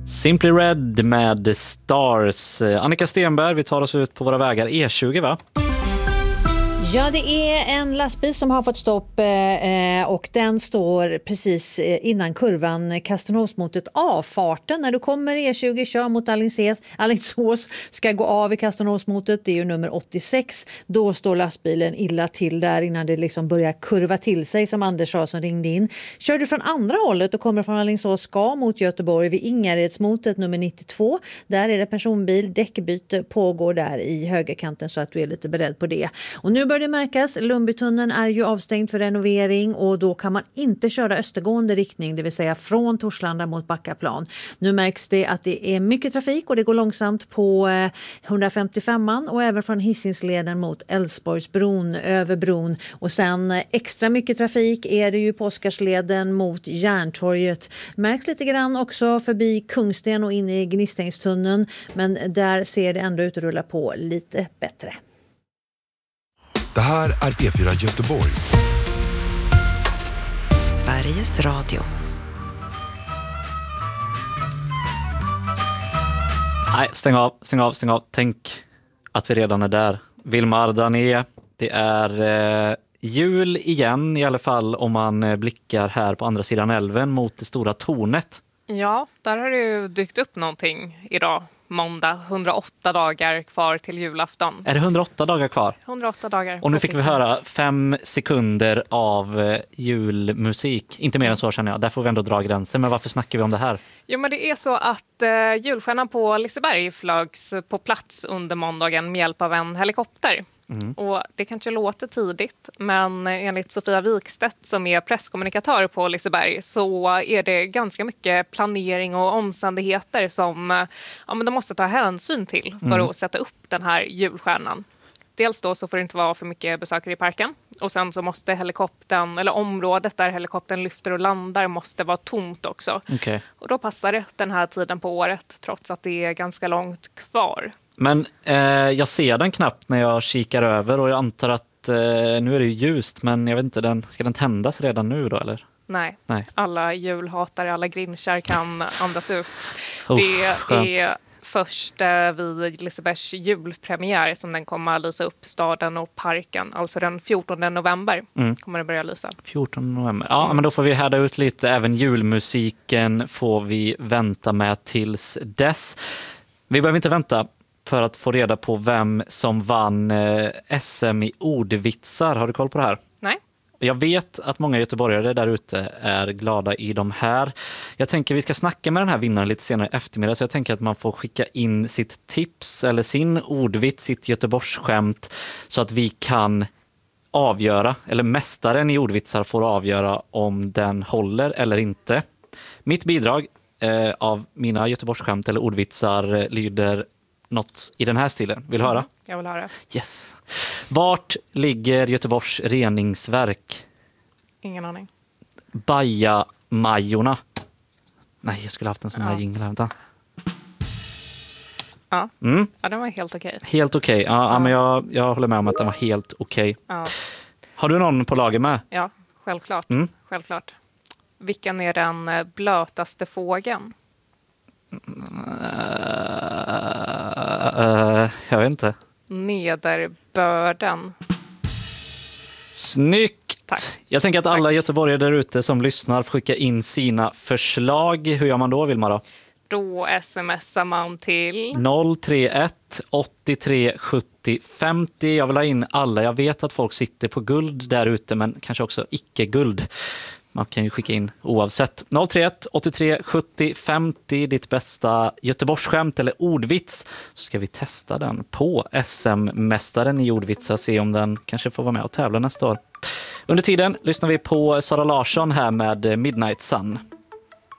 Simply Red med Stars. Annika Stenberg, vi tar oss ut på våra vägar E20, va? Ja, det är en lastbil som har fått stopp och den står precis innan kurvan Kastenås-motet avfarten. När du kommer E20, kör mot Alingsås, ska gå av i Kastenås-motet, det är ju nummer 86. Då står lastbilen illa till där innan det liksom börjar kurva till sig, som Anders sa som ringde in. Kör du från andra hållet och kommer från Alingsås ska mot Göteborg vid Ingaredsmotet nummer 92. Där är det personbil, däckbyte pågår där i högerkanten så att du är lite beredd på det. Och nu börjar det märkas, Lundbytunneln är ju avstängd för renovering och då kan man inte köra östergående riktning, det vill säga från Torslanda mot Backaplan. Nu märks det att det är mycket trafik och det går långsamt på 155an och även från Hisingsleden mot Älvsborgsbron över bron. Och sen extra mycket trafik är det ju på Oskarsleden mot Järntorget. Märks lite grann också förbi Kungsten och in i Gnistängstunneln, men där ser det ändå ut att rulla på lite bättre. Det här är P4 Göteborg. Sveriges Radio. Nej, stäng av. Tänk att vi redan är där. Vilmar Dané, det är jul igen i alla fall om man blickar här på andra sidan älven mot det stora tornet. Ja, där har det ju dykt upp någonting idag, måndag. 108 dagar kvar till julafton. Är det 108 dagar kvar? 108 dagar. Och nu fick vi höra 5 sekunder av julmusik. Inte mer än så känner jag. Där får vi ändå dra gränsen. Men varför snackar vi om det här? Jo, men det är så att julstjärnan på Liseberg flögs på plats under måndagen med hjälp av en helikopter. Och det kanske låter tidigt, men enligt Sofia Wikstedt som är presskommunikatör på Liseberg så är det ganska mycket planering och omständigheter som men de måste ta hänsyn till för att sätta upp den här julstjärnan. Dels då så får det inte vara för mycket besökare i parken och sen så måste helikoptern, eller området där helikoptern lyfter och landar måste vara tomt också. Okay. Och då passar det den här tiden på året trots att det är ganska långt kvar. Men jag ser den knappt när jag kikar över och jag antar att nu är det ju ljust, men jag vet inte, ska den tändas redan nu då eller? Nej. Alla julhatare, alla grinchar kan andas ut. Skönt. Det är först vid Lisebergs julpremiär som den kommer att lysa upp staden och parken. Alltså den 14 november kommer det börja lysa. 14 november. Ja, men då får vi härda ut lite. Även julmusiken får vi vänta med tills dess. Vi behöver inte vänta för att få reda på vem som vann SM i ordvitsar. Har du koll på det här? Nej. Jag vet att många göteborgare där ute är glada i de här. Jag tänker vi ska snacka med den här vinnaren lite senare i eftermiddag. Så jag tänker att man får skicka in sitt tips eller sin ordvits, sitt Göteborgsskämt. Så att vi kan avgöra, eller mästaren i ordvitsar får avgöra om den håller eller inte. Mitt bidrag av mina Göteborgsskämt eller ordvitsar lyder något i den här stilen. Vill du höra? Jag vill höra. Yes. Vart ligger Göteborgs reningsverk? Ingen aning. Bajamajorna. Nej, jag skulle haft en sån här jingle. Vänta. Ja, den var helt okej. Helt okej. Ja, men jag håller med om att den var helt okej. Ja. Har du någon på lager med? Ja, självklart. Självklart. Vilken är den blötaste fågeln? Jag vet inte. Nederbörden. Snyggt! Tack. Jag tänker att alla göteborgare där ute som lyssnar får skicka in sina förslag. Hur gör man då, Vilmar? Då smsar man till 031 83 70 50. Jag vill ha in alla. Jag vet att folk sitter på guld där ute, men kanske också icke-guld. Man kan ju skicka in oavsett. 031 83 70 50, ditt bästa Göteborgsskämt eller ordvits. Så ska vi testa den på SM-mästaren i ordvitsar. Se om den kanske får vara med och tävla nästa år. Under tiden lyssnar vi på Sara Larsson här med Midnight Sun.